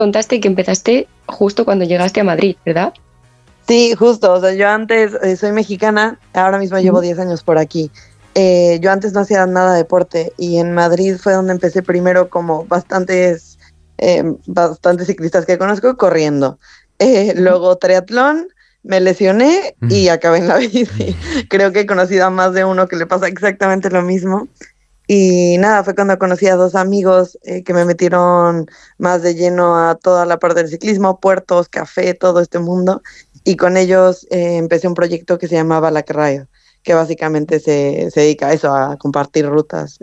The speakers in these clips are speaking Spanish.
contaste que empezaste justo cuando llegaste a Madrid, ¿verdad? Sí, justo, o sea, yo antes soy mexicana, ahora mismo llevo 10 años por aquí. Yo antes no hacía nada de deporte y en Madrid fue donde empecé primero como bastantes ciclistas que conozco corriendo. Luego triatlón, me lesioné y acabé en la bici. Creo que he conocido a más de uno que le pasa exactamente lo mismo. Y nada, fue cuando conocí a dos amigos que me metieron más de lleno a toda la parte del ciclismo, puertos, café, todo este mundo. Y con ellos empecé un proyecto que se llama Balak Ride, que básicamente se dedica a eso, a compartir rutas.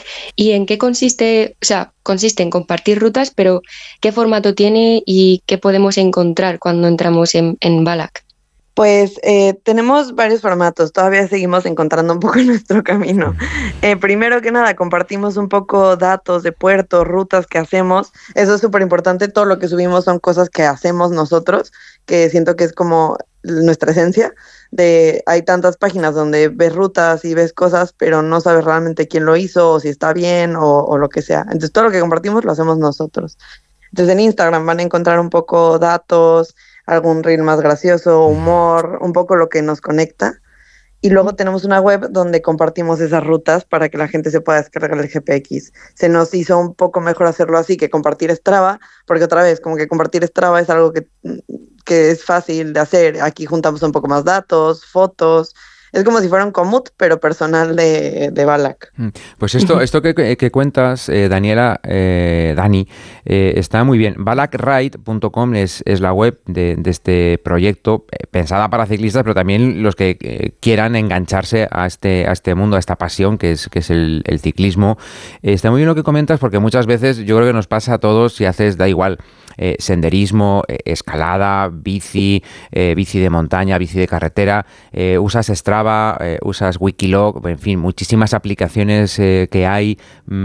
¿Y en qué consiste? O sea, consiste en compartir rutas, pero ¿qué formato tiene y qué podemos encontrar cuando entramos en Balak? Pues tenemos varios formatos, todavía seguimos encontrando un poco nuestro camino. Primero que nada, compartimos un poco datos de puertos, rutas que hacemos. Eso es súper importante, todo lo que subimos son cosas que hacemos nosotros, que siento que es como nuestra esencia. Hay tantas páginas donde ves rutas y ves cosas, pero no sabes realmente quién lo hizo, o si está bien, o lo que sea. Entonces todo lo que compartimos lo hacemos nosotros. Entonces en Instagram van a encontrar un poco datos, algún reel más gracioso, humor, un poco lo que nos conecta. Y luego tenemos una web donde compartimos esas rutas para que la gente se pueda descargar el GPX. Se nos hizo un poco mejor hacerlo así que compartir Strava, porque otra vez, como que compartir Strava es algo que es fácil de hacer. Aquí juntamos un poco más datos, fotos. Es como si fuera un Komoot, pero personal de Balak. Pues esto que cuentas, Daniela, Dani, está muy bien. Balakride.com es la web de este proyecto, pensada para ciclistas, pero también los que quieran engancharse a este mundo, a esta pasión que es el ciclismo. Está muy bien lo que comentas, porque muchas veces yo creo que nos pasa a todos, si haces, da igual, senderismo, escalada, bici de montaña, bici de carretera, usas Strava, usas Wikiloc, en fin, muchísimas aplicaciones que hay,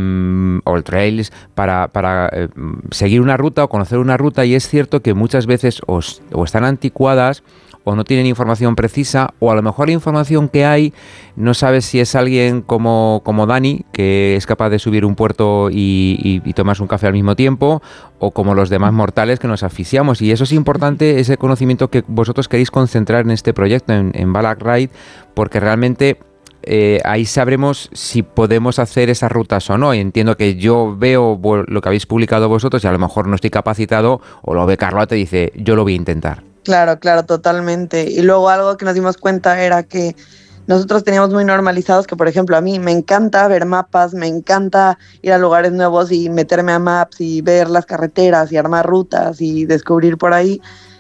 AllTrails, para seguir una ruta o conocer una ruta, y es cierto que muchas veces o están anticuadas o no tienen información precisa, o a lo mejor la información que hay no sabes si es alguien como Dani, que es capaz de subir un puerto y tomarse un café al mismo tiempo, o como los demás mortales que nos asfixiamos. Y eso es importante, ese conocimiento que vosotros queréis concentrar en este proyecto, en Balak Ride, porque realmente ahí sabremos si podemos hacer esas rutas o no. Y entiendo que yo veo lo que habéis publicado vosotros y a lo mejor no estoy capacitado, o lo ve Carlota y dice, yo lo voy a intentar. Claro, totalmente. Y luego algo que nos dimos cuenta era que nosotros teníamos muy normalizados que, por ejemplo, a mí me encanta ver mapas, me encanta ir a lugares nuevos y meterme a Maps y ver las carreteras y armar rutas y descubrir por ahí,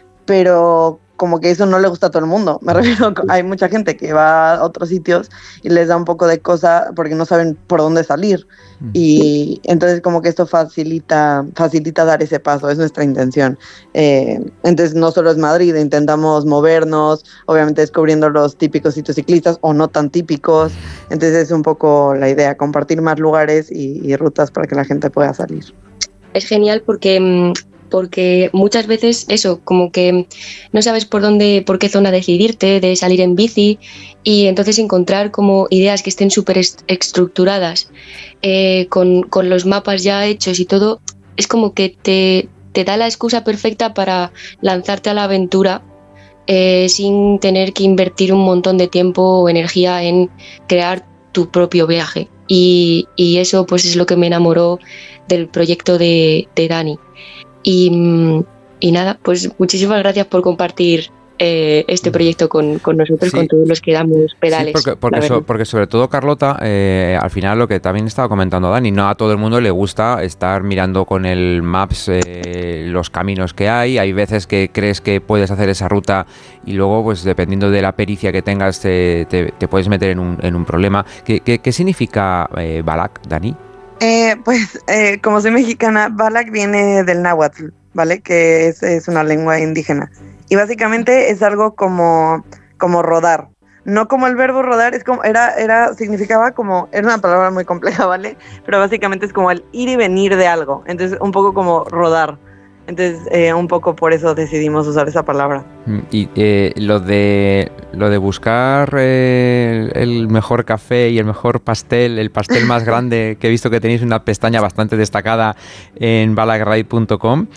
pero como que eso no le gusta a todo el mundo. Me refiero, hay mucha gente que va a otros sitios y les da un poco de cosa porque no saben por dónde salir. Y entonces como que esto facilita dar ese paso, es nuestra intención. Entonces no solo es Madrid, intentamos movernos, obviamente descubriendo los típicos sitios ciclistas o no tan típicos. Entonces es un poco la idea, compartir más lugares y rutas para que la gente pueda salir. Es genial porque muchas veces eso, como que no sabes por qué zona decidirte, de salir en bici, y entonces encontrar como ideas que estén súper estructuradas, con los mapas ya hechos y todo, es como que te da la excusa perfecta para lanzarte a la aventura sin tener que invertir un montón de tiempo o energía en crear tu propio viaje. Y eso pues es lo que me enamoró del proyecto de Dani. Y nada, pues muchísimas gracias por compartir este proyecto con nosotros, sí, con todos los que damos pedales. Sí, porque sobre todo, Carlota, al final lo que también estaba comentando Dani, no a todo el mundo le gusta estar mirando con el Maps los caminos que hay veces que crees que puedes hacer esa ruta y luego, pues dependiendo de la pericia que tengas, te puedes meter en un problema. ¿Qué significa Balak, Dani? Como soy mexicana, Balak viene del náhuatl, ¿vale? Que es una lengua indígena. Y básicamente es algo como rodar. No como el verbo rodar, es como significaba como, era una palabra muy compleja, ¿vale? Pero básicamente es como el ir y venir de algo. Entonces, un poco como rodar. Entonces, un poco por eso decidimos usar esa palabra. Y lo de buscar el mejor café y el mejor pastel, el pastel más grande, que he visto que tenéis una pestaña bastante destacada en balakride.com.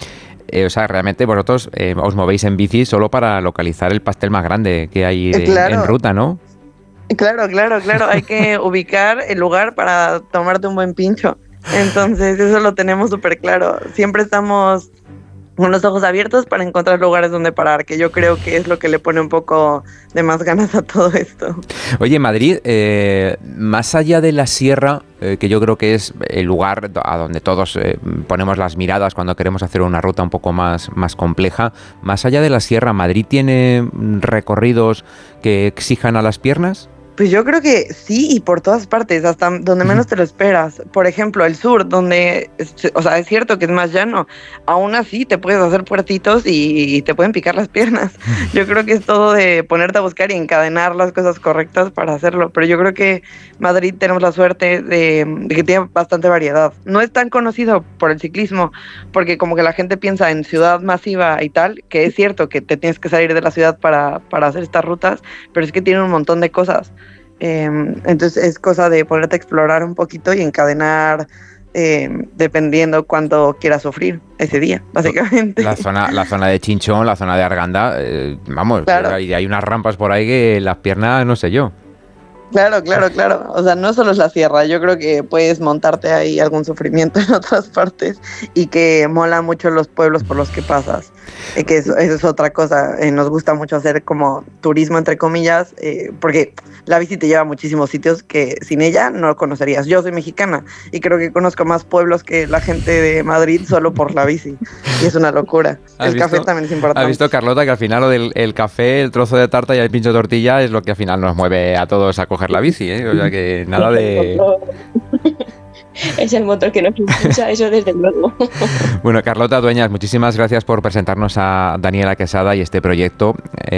o sea, realmente vosotros os movéis en bici solo para localizar el pastel más grande que hay en ruta, ¿no? Claro. Hay que ubicar el lugar para tomarte un buen pincho. Entonces, eso lo tenemos súper claro. Siempre estamos con los ojos abiertos para encontrar lugares donde parar, que yo creo que es lo que le pone un poco de más ganas a todo esto. Oye, Madrid, más allá de la sierra, que yo creo que es el lugar a donde todos ponemos las miradas cuando queremos hacer una ruta un poco más compleja, más allá de la sierra, ¿Madrid tiene recorridos que exijan a las piernas? Pues yo creo que sí, y por todas partes, hasta donde menos te lo esperas. Por ejemplo, el sur, donde, o sea, es cierto que es más llano, aún así te puedes hacer puertitos y te pueden picar las piernas. Yo creo que es todo de ponerte a buscar y encadenar las cosas correctas para hacerlo. Pero yo creo que Madrid tenemos la suerte de que tiene bastante variedad. No es tan conocido por el ciclismo, porque como que la gente piensa en ciudad masiva y tal, que es cierto que te tienes que salir de la ciudad para hacer estas rutas, pero es que tiene un montón de cosas. Entonces es cosa de ponerte a explorar un poquito y encadenar dependiendo cuánto quieras sufrir ese día, básicamente. La zona de Chinchón, la zona de Arganda, vamos, claro. Hay unas rampas por ahí que las piernas, no sé yo. Claro. O sea, no solo es la sierra, yo creo que puedes montarte ahí algún sufrimiento en otras partes y que mola mucho los pueblos por los que pasas. Que eso es otra cosa, nos gusta mucho hacer como turismo entre comillas, porque la bici te lleva a muchísimos sitios que sin ella no conocerías. Yo soy mexicana y creo que conozco más pueblos que la gente de Madrid solo por la bici, y es una locura. El café también es importante. ¿Has visto, Carlota, que al final lo del el café, el trozo de tarta y el pincho de tortilla es lo que al final nos mueve a todos a coger la bici, ¿eh? O sea que nada de... Es el motor que nos impulsa, eso desde luego. Bueno, Carlota Dueñas, muchísimas gracias por presentarnos a Daniela Quesada y este proyecto.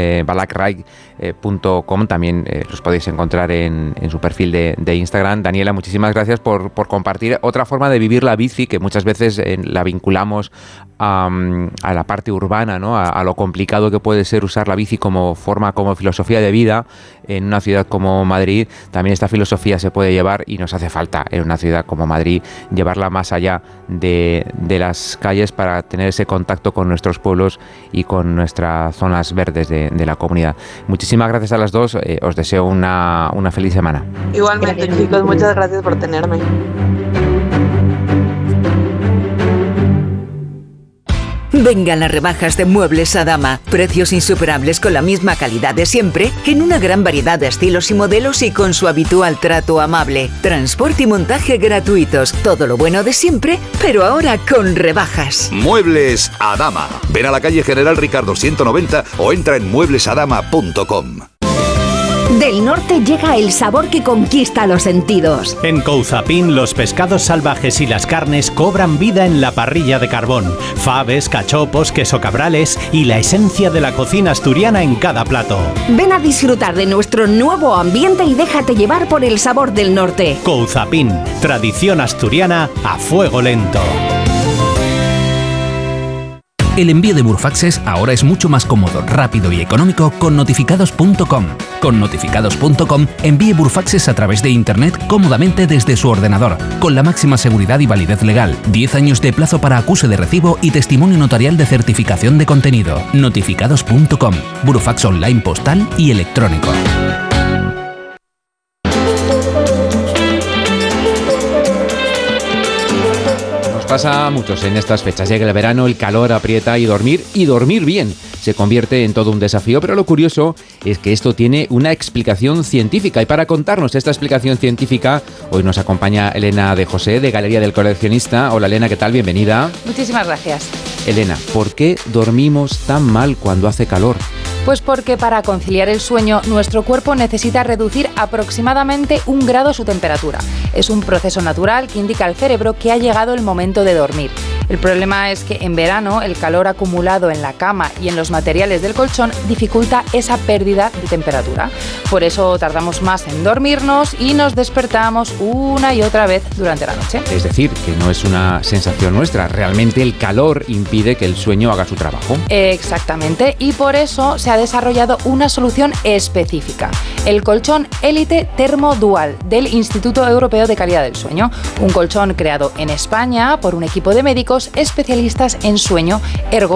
balakride.com, también los podéis encontrar en su perfil de Instagram. Daniela, muchísimas gracias por compartir otra forma de vivir la bici, que muchas veces la vinculamos a la parte urbana, ¿no? A lo complicado que puede ser usar la bici como forma, como filosofía de vida en una ciudad como Madrid. También esta filosofía se puede llevar, y nos hace falta en una ciudad como Madrid, llevarla más allá de las calles para tener ese contacto con nuestros pueblos y con nuestras zonas verdes de la comunidad. Muchísimas gracias a las dos, os deseo una feliz semana. Igualmente, chicos, muchas gracias por tenerme. Vengan las rebajas de Muebles Adama. Precios insuperables con la misma calidad de siempre, en una gran variedad de estilos y modelos y con su habitual trato amable. Transporte y montaje gratuitos. Todo lo bueno de siempre, pero ahora con rebajas. Muebles Adama. Ven a la calle General Ricardo 190 o entra en mueblesadama.com. Del norte llega el sabor que conquista los sentidos. En Couzapin, los pescados salvajes y las carnes cobran vida en la parrilla de carbón. Faves, cachopos, queso cabrales y la esencia de la cocina asturiana en cada plato. Ven a disfrutar de nuestro nuevo ambiente y déjate llevar por el sabor del norte. Couzapin, tradición asturiana a fuego lento. El envío de Burfaxes ahora es mucho más cómodo, rápido y económico con notificados.com. Con notificados.com envíe Burfaxes a través de Internet cómodamente desde su ordenador, con la máxima seguridad y validez legal, 10 años de plazo para acuse de recibo y testimonio notarial de certificación de contenido. Notificados.com, Burfax online postal y electrónico. Pasa a muchos en estas fechas. Llega el verano, el calor aprieta y dormir bien se convierte en todo un desafío, pero lo curioso es que esto tiene una explicación científica, y para contarnos esta explicación científica hoy nos acompaña Elena de José, de Galería del Coleccionista. Hola Elena, ¿qué tal? Bienvenida. Muchísimas gracias. Elena, ¿por qué dormimos tan mal cuando hace calor? Pues porque para conciliar el sueño, nuestro cuerpo necesita reducir aproximadamente 1 grado su temperatura. Es un proceso natural que indica al cerebro que ha llegado el momento de dormir. El problema es que en verano el calor acumulado en la cama y en los materiales del colchón dificulta esa pérdida de temperatura. Por eso tardamos más en dormirnos y nos despertamos una y otra vez durante la noche. Es decir, que no es una sensación nuestra, realmente el calor impide que el sueño haga su trabajo. Exactamente, y por eso se ha desarrollado una solución específica. el colchón Elite Thermo Dual del Instituto Europeo de Calidad del Sueño, un colchón creado en España por un equipo de médicos especialistas en sueño, ergo